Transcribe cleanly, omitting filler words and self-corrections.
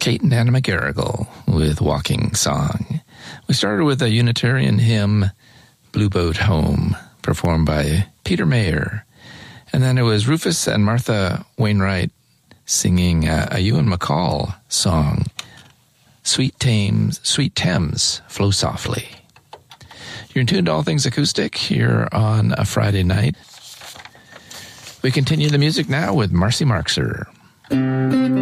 Kate and Anna McGarrigle with Walking Song. We started with a Unitarian hymn, Blue Boat Home, performed by Peter Mayer. And then it was Rufus and Martha Wainwright singing a Ewan MacColl song, Sweet Thames, Flow Softly. You're in tune to All Things Acoustic here on a Friday night. We continue the music now with Marcy Marxer.